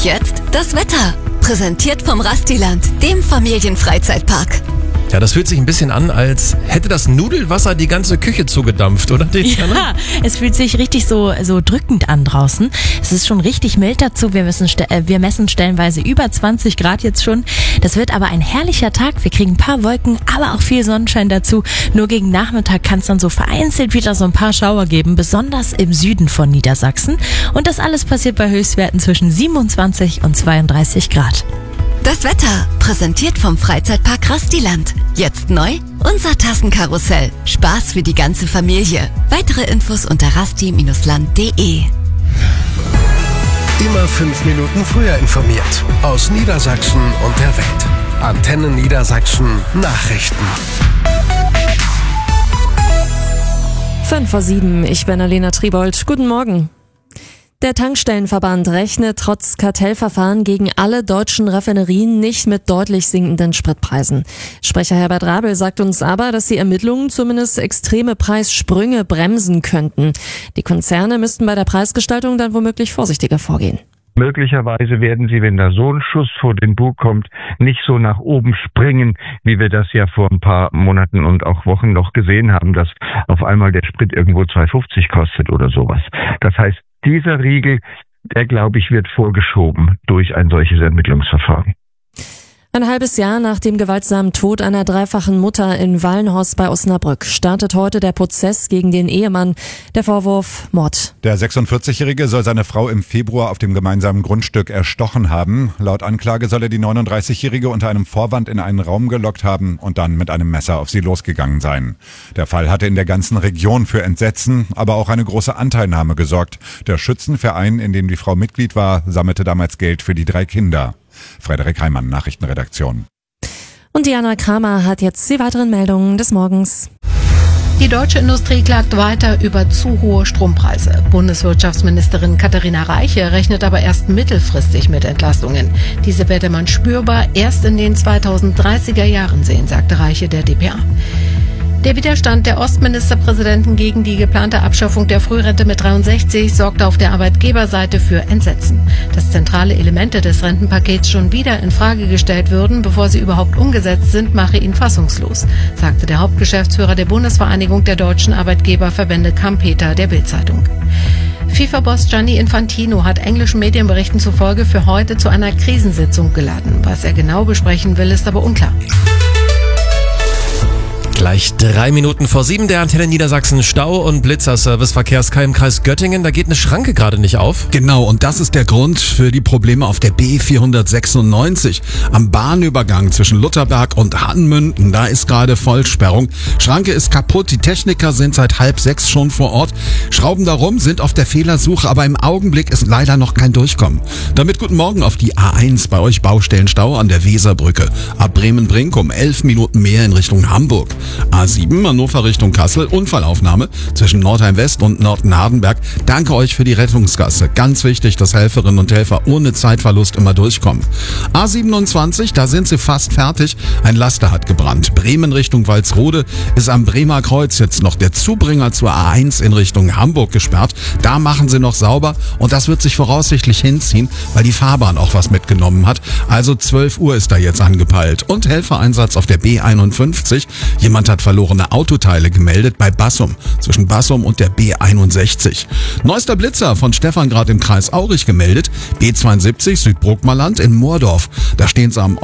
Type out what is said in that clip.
Und jetzt das Wetter. Präsentiert vom Rastiland, dem Familienfreizeitpark. Ja, das fühlt sich ein bisschen an, als hätte das Nudelwasser die ganze Küche zugedampft, oder? Ja, es fühlt sich richtig so drückend an draußen. Es ist schon richtig mild dazu. Wir messen stellenweise über 20 Grad jetzt schon. Das wird aber ein herrlicher Tag. Wir kriegen ein paar Wolken, aber auch viel Sonnenschein dazu. Nur gegen Nachmittag kann es dann so vereinzelt wieder so ein paar Schauer geben, besonders im Süden von Niedersachsen. Und das alles passiert bei Höchstwerten zwischen 27 und 32 Grad. Das Wetter, präsentiert vom Freizeitpark Rastiland. Jetzt neu, unser Tassenkarussell. Spaß für die ganze Familie. Weitere Infos unter rasti-land.de. Immer 5 Minuten früher informiert. Aus Niedersachsen und der Welt. Antenne Niedersachsen Nachrichten. 5:07, ich bin Alena Tribold. Guten Morgen. Der Tankstellenverband rechnet trotz Kartellverfahren gegen alle deutschen Raffinerien nicht mit deutlich sinkenden Spritpreisen. Sprecher Herbert Rabel sagt uns aber, dass die Ermittlungen zumindest extreme Preissprünge bremsen könnten. Die Konzerne müssten bei der Preisgestaltung dann womöglich vorsichtiger vorgehen. Möglicherweise werden sie, wenn da so ein Schuss vor den Bug kommt, nicht so nach oben springen, wie wir das ja vor ein paar Monaten und auch Wochen noch gesehen haben, dass auf einmal der Sprit irgendwo 2,50 kostet oder sowas. Das heißt, dieser Riegel, der, glaube ich, wird vorgeschoben durch ein solches Ermittlungsverfahren. Ein halbes Jahr nach dem gewaltsamen Tod einer dreifachen Mutter in Wallenhorst bei Osnabrück startet heute der Prozess gegen den Ehemann. Der Vorwurf Mord. Der 46-Jährige soll seine Frau im Februar auf dem gemeinsamen Grundstück erstochen haben. Laut Anklage soll er die 39-Jährige unter einem Vorwand in einen Raum gelockt haben und dann mit einem Messer auf sie losgegangen sein. Der Fall hatte in der ganzen Region für Entsetzen, aber auch eine große Anteilnahme gesorgt. Der Schützenverein, in dem die Frau Mitglied war, sammelte damals Geld für die 3 Kinder. Frederik Heimann, Nachrichtenredaktion. Und Diana Kramer hat jetzt die weiteren Meldungen des Morgens. Die deutsche Industrie klagt weiter über zu hohe Strompreise. Bundeswirtschaftsministerin Katharina Reiche rechnet aber erst mittelfristig mit Entlastungen. Diese werde man spürbar erst in den 2030er Jahren sehen, sagte Reiche der dpa. Der Widerstand der Ostministerpräsidenten gegen die geplante Abschaffung der Frührente mit 63 sorgte auf der Arbeitgeberseite für Entsetzen. Dass zentrale Elemente des Rentenpakets schon wieder in Frage gestellt würden, bevor sie überhaupt umgesetzt sind, mache ihn fassungslos, sagte der Hauptgeschäftsführer der Bundesvereinigung der deutschen Arbeitgeberverbände Kampeter der Bild-Zeitung. FIFA-Boss Gianni Infantino hat englischen Medienberichten zufolge für heute zu einer Krisensitzung geladen. Was er genau besprechen will, ist aber unklar. Gleich 3 Minuten vor 7 der Antenne Niedersachsen Stau- und Blitzerservice Verkehrskai im Kreis Göttingen. Da geht eine Schranke gerade nicht auf. Genau, und das ist der Grund für die Probleme auf der B496. Am Bahnübergang zwischen Lutherberg und Hannmünden, da ist gerade Vollsperrung. Schranke ist kaputt, die Techniker sind seit 5:30 schon vor Ort, schrauben darum, sind auf der Fehlersuche, aber im Augenblick ist leider noch kein Durchkommen. Damit guten Morgen auf die A1, bei euch Baustellenstau an der Weserbrücke. Ab Bremen-Brink um 11 Minuten mehr in Richtung Hamburg. A7 Hannover Richtung Kassel, Unfallaufnahme zwischen Nordheim-West und Nord-Hardenberg. Danke euch für die Rettungsgasse. Ganz wichtig, dass Helferinnen und Helfer ohne Zeitverlust immer durchkommen. A27, da sind sie fast fertig. Ein Laster hat gebrannt. Bremen Richtung Walsrode ist am Bremer Kreuz jetzt noch der Zubringer zur A1 in Richtung Hamburg gesperrt. Da machen sie noch sauber und das wird sich voraussichtlich hinziehen, weil die Fahrbahn auch was mitgenommen hat. Also 12 Uhr ist da jetzt angepeilt. Und Helfereinsatz auf der B51. Jemand hat verlorene Autoteile gemeldet bei Bassum, zwischen Bassum und der B61. Neuester Blitzer von Stefan gerade im Kreis Aurich gemeldet, B72 Südbruckmerland in Moordorf. Da stehen sie am